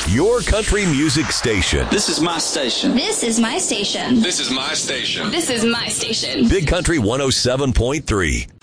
your country music station. This is my station. This is my station. This is my station. This is my station. Big Country 107.3.